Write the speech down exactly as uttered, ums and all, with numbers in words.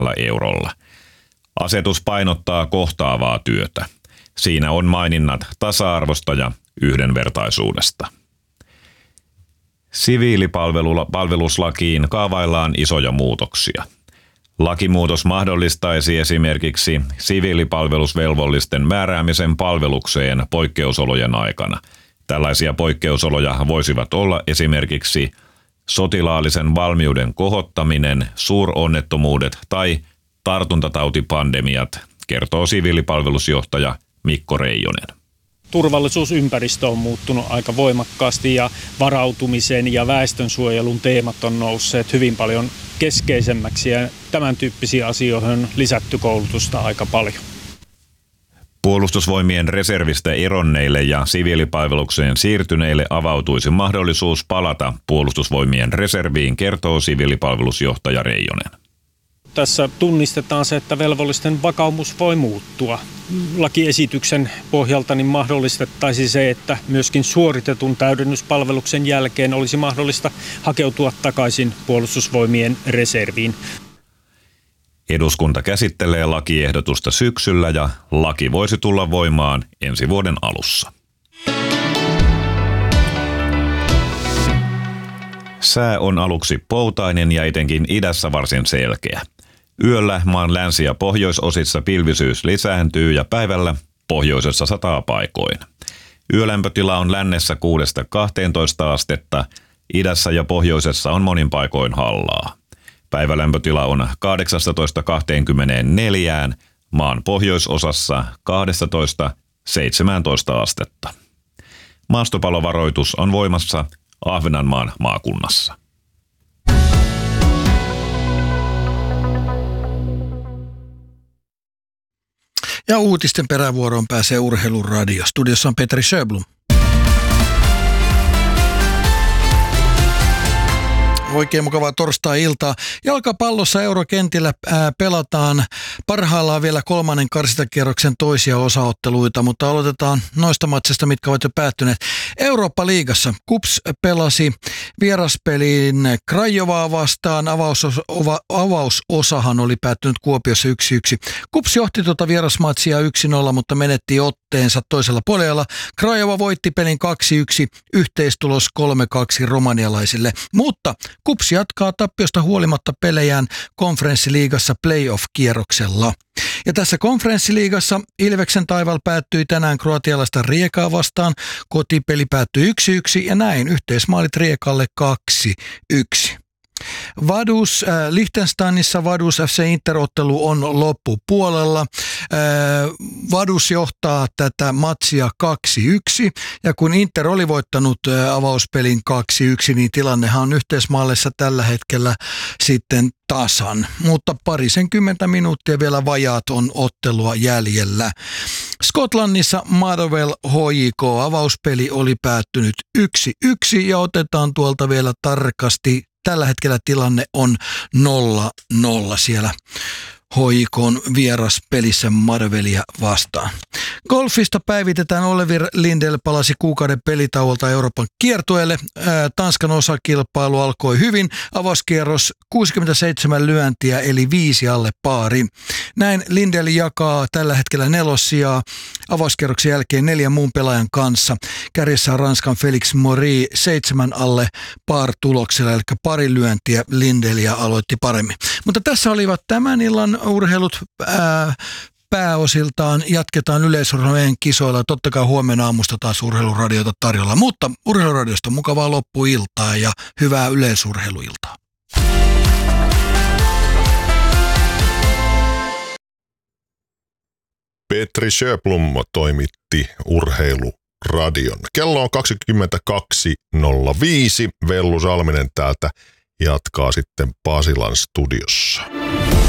eurolla. Asetus painottaa kohtaavaa työtä. Siinä on maininnat tasa-arvosta ja yhdenvertaisuudesta. Siviilipalveluslakiin kaavaillaan isoja muutoksia. Lakimuutos mahdollistaisi esimerkiksi siviilipalvelusvelvollisten määräämisen palvelukseen poikkeusolojen aikana. Tällaisia poikkeusoloja voisivat olla esimerkiksi sotilaallisen valmiuden kohottaminen, suuronnettomuudet tai tartuntatautipandemiat, kertoo siviilipalvelusjohtaja Mikko Reijonen. Turvallisuusympäristö on muuttunut aika voimakkaasti ja varautumisen ja väestönsuojelun teemat on nousseet hyvin paljon keskeisemmäksi ja tämän tyyppisiin asioihin on lisätty koulutusta aika paljon. Puolustusvoimien reservistä eronneille ja siviilipalvelukseen siirtyneille avautuisi mahdollisuus palata Puolustusvoimien reserviin, kertoo siviilipalvelusjohtaja Reijonen. Tässä tunnistetaan se, että velvollisten vakaumus voi muuttua. Lakiesityksen pohjalta niin mahdollistettaisiin se, että myöskin suoritetun täydennyspalveluksen jälkeen olisi mahdollista hakeutua takaisin Puolustusvoimien reserviin. Eduskunta käsittelee lakiehdotusta syksyllä ja laki voisi tulla voimaan ensi vuoden alussa. Sää on aluksi poutainen ja etenkin idässä varsin selkeä. Yöllä maan länsi- ja pohjoisosissa pilvisyys lisääntyy ja päivällä pohjoisessa sataa paikoin. Yölämpötila on lännessä kuudesta kahteentoista astetta, idässä ja pohjoisessa on monin paikoin hallaa. Päivälämpötila on kahdeksastatoista kahteenkymmeneenneljään, maan pohjoisosassa kaksitoista seitsemäntoista astetta. Maastopalovaroitus on voimassa Ahvenanmaan maakunnassa. Ja uutisten perävuoroon pääsee Urheiluradio. Studiossa on Petri Sjöblom. Oikein mukavaa torstai-iltaa. Jalkapallossa eurokentillä ää, pelataan parhaillaan vielä kolmannen karsintakierroksen toisia osaotteluita, mutta aloitetaan noista matseista, mitkä ovat jo päättyneet. Eurooppa-liigassa KuPS pelasi vieraspeliin Craiovaa vastaan. Avausos, ova, avausosahan oli päättynyt Kuopiossa yksi yksi. KuPS johti tuota vierasmatsia yksi nolla, mutta menetti otteensa toisella puolella. Craiova voitti pelin kaksi yksi, yhteistulos kolme kaksi romanialaisille, mutta KuPS jatkaa tappiosta huolimatta pelejään konferenssiliigassa playoff-kierroksella. Ja tässä konferenssiliigassa Ilveksen taival päättyi tänään kroatialaista Riekaa vastaan. Kotipeli päättyi yksi yksi ja näin yhteismaalit Riekalle kaksi yksi. Vaduz, äh, Liechtensteinissa Vaduz F C Inter-ottelu on loppupuolella. Äh, Vaduz johtaa tätä matsia kaksi yksi ja kun Inter oli voittanut äh, avauspelin kaksi yksi, niin tilannehan on yhteismaallessa tällä hetkellä sitten tasan. Mutta parisenkymmentä minuuttia vielä vajaat on ottelua jäljellä. Skotlannissa Motherwell H J K avauspeli oli päättynyt yksi yksi ja otetaan tuolta vielä tarkasti. Tällä hetkellä tilanne on nolla nolla siellä H J K:n vieraspelissä Motherwellia vastaan. Golfista päivitetään Oliver Lindell palasi kuukauden pelitauolta Euroopan kiertueelle. Ää, Tanskan osakilpailu alkoi hyvin. Avauskierros kuusikymmentäseitsemän lyöntiä eli viisi alle paarin. Näin Lindell jakaa tällä hetkellä nelossijaa avauskierroksen jälkeen neljän muun pelaajan kanssa. Kärjessä on Ranskan Felix Maury seitsemän alle paar tuloksella, eli pari lyöntiä Lindellia aloitti paremmin. Mutta tässä olivat tämän illan urheilut ää, pääosiltaan. Jatketaan yleisurheilujen kisoilla. Totta kai huomenna aamusta taas urheiluradiota tarjolla. Mutta urheiluradiosta mukavaa loppuiltaa ja hyvää yleisurheiluiltaa. Petri Sjöblom toimitti urheiluradion. Kello on kaksikymmentäkaksi nolla viisi. Vellu Salminen täältä jatkaa sitten Pasilan studiossa.